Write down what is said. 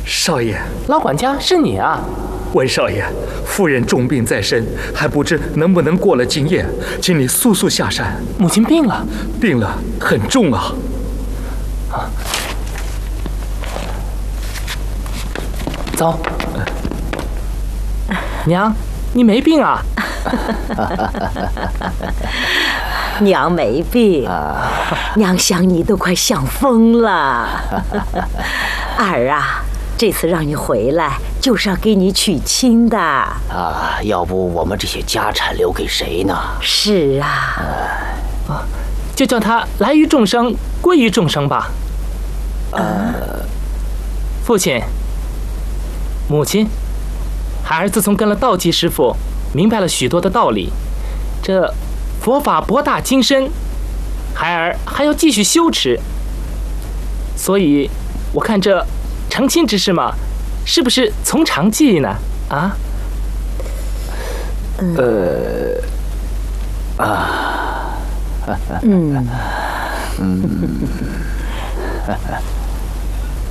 少爷， 老管家是你啊！ 文少爷，夫人重病在身，还不知能不能过了今夜，请你速速下山。 母亲病了， 病了，很重啊！ 走，娘，你没病啊？ 娘没病，娘想你都快想疯了。儿啊，这次让你回来，就是要给你娶亲的啊！要不我们这些家产留给谁呢？ 是啊， 就叫他来于众生，归于众生吧。父亲、母亲，孩儿自从跟了道济师傅，明白了许多的道理。这佛法博大精深，孩儿还要继续修持。所以，我看这成亲之事嘛，是不是从长计议呢？啊？